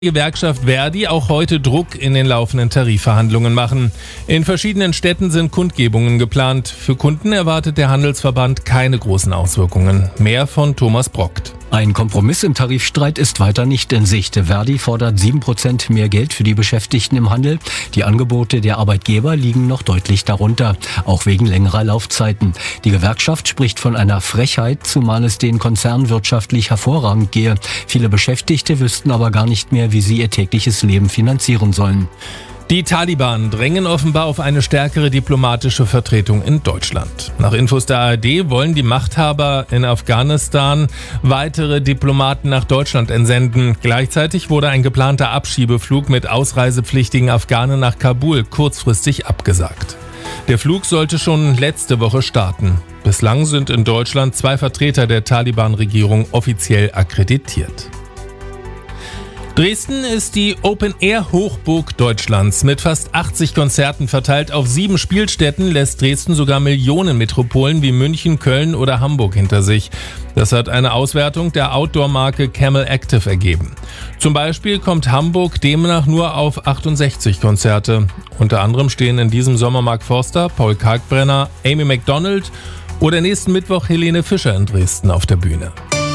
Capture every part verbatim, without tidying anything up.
Gewerkschaft Verdi auch heute Druck in den laufenden Tarifverhandlungen machen. In verschiedenen Städten sind Kundgebungen geplant. Für Kunden erwartet der Handelsverband keine großen Auswirkungen. Mehr von Thomas Brockt. Ein Kompromiss im Tarifstreit ist weiter nicht in Sicht. Verdi fordert sieben Prozent mehr Geld für die Beschäftigten im Handel. Die Angebote der Arbeitgeber liegen noch deutlich darunter, auch wegen längerer Laufzeiten. Die Gewerkschaft spricht von einer Frechheit, zumal es den Konzernen wirtschaftlich hervorragend gehe. Viele Beschäftigte wüssten aber gar nicht mehr, wie sie ihr tägliches Leben finanzieren sollen. Die Taliban drängen offenbar auf eine stärkere diplomatische Vertretung in Deutschland. Nach Infos der A R D wollen die Machthaber in Afghanistan weitere Diplomaten nach Deutschland entsenden. Gleichzeitig wurde ein geplanter Abschiebeflug mit ausreisepflichtigen Afghanen nach Kabul kurzfristig abgesagt. Der Flug sollte schon letzte Woche starten. Bislang sind in Deutschland zwei Vertreter der Taliban-Regierung offiziell akkreditiert. Dresden ist die Open-Air-Hochburg Deutschlands. Mit fast achtzig Konzerten verteilt auf sieben Spielstätten lässt Dresden sogar Millionenmetropolen wie München, Köln oder Hamburg hinter sich. Das hat eine Auswertung der Outdoor-Marke Camel Active ergeben. Zum Beispiel kommt Hamburg demnach nur auf achtundsechzig Konzerte. Unter anderem stehen in diesem Sommer Mark Forster, Paul Kalkbrenner, Amy Macdonald oder nächsten Mittwoch Helene Fischer in Dresden auf der Bühne.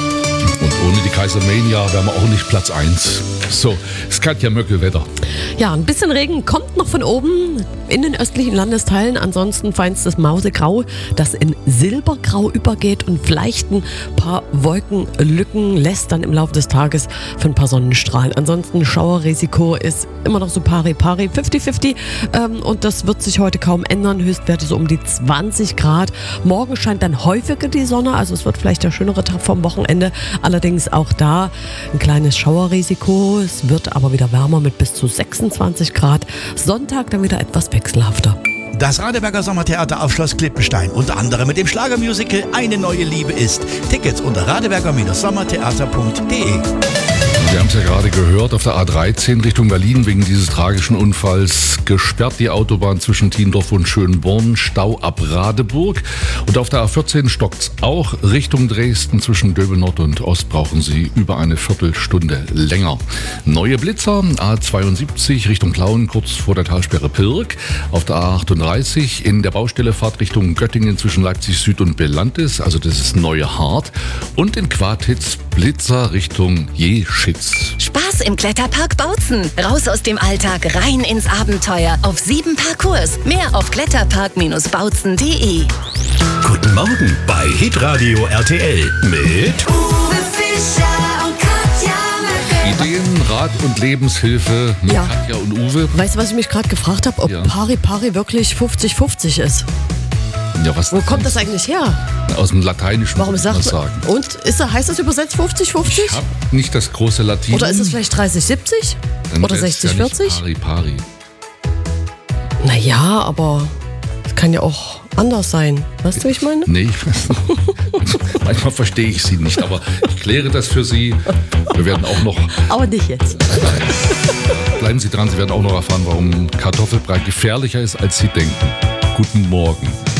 Und ohne die Kaisermania wären wir auch nicht Platz eins. So, es kann ja Möckelwetter. Ja, ein bisschen Regen kommt noch von oben in den östlichen Landesteilen. Ansonsten feinstes Mausegrau, das in Silbergrau übergeht und vielleicht ein paar Wolkenlücken lässt dann im Laufe des Tages für ein paar Sonnenstrahlen. Ansonsten Schauerrisiko ist immer noch so pari-pari, fünfzig fünfzig. Ähm, und das wird sich heute kaum ändern. Höchstwerte so um die zwanzig Grad. Morgen scheint dann häufiger die Sonne, also es wird vielleicht der schönere Tag vom Wochenende. Allerdings auch da ein kleines Schauerrisiko. Es wird aber wieder wärmer mit bis zu sechsundzwanzig Grad. Sonntag dann wieder etwas wechselhafter. Das Radeberger Sommertheater auf Schloss Klippenstein, unter anderem mit dem Schlagermusical Eine neue Liebe ist. Tickets unter radeberger sommertheater punkt de. Wir haben es ja gerade gehört, auf der A dreizehn Richtung Berlin wegen dieses tragischen Unfalls gesperrt die Autobahn zwischen Tiendorf und Schönborn, Stau ab Radeburg. Und auf der A vierzehn stockt's auch Richtung Dresden zwischen Döbel Nord und Ost brauchen Sie über eine Viertelstunde länger. Neue Blitzer, A zweiundsiebzig Richtung Plauen kurz vor der Talsperre Pirk. Auf der A achtunddreißig in der Baustelle Fahrt Richtung Göttingen zwischen Leipzig Süd und Belantis, also das ist Neue Hart. Und in Quartitz Blitzer Richtung Jeschitz. Spaß im Kletterpark Bautzen. Raus aus dem Alltag, rein ins Abenteuer. Auf sieben Parcours. Mehr auf kletterpark bautzen punkt de. Guten Morgen bei Hitradio R T L mit Uwe Fischer und Katja Möcke. Ideen, Rat und Lebenshilfe mit Ja. Katja und Uwe. Weißt du, was ich mich gerade gefragt habe? Ob Ja. pari-pari wirklich fünfzig fünfzig ist? Ja, was Wo kommt das eigentlich her? Aus dem Lateinischen, Warum würde ich mal sagt sagen. man? Und ist das, heißt das übersetzt fünfzig fünfzig? Ich habe nicht das große Latin. Oder ist es vielleicht dreißig siebzig? Dann Oder wär's sechzig ja nicht vierzig? Pari, pari. Naja, aber es kann ja auch anders sein. Weißt du, wie ich meine? Nee, manchmal verstehe ich sie nicht, aber ich kläre das für Sie. Wir werden auch noch, Aber nicht jetzt. bleiben Sie dran, Sie werden auch noch erfahren, warum Kartoffelbrei gefährlicher ist, als Sie denken. Guten Morgen.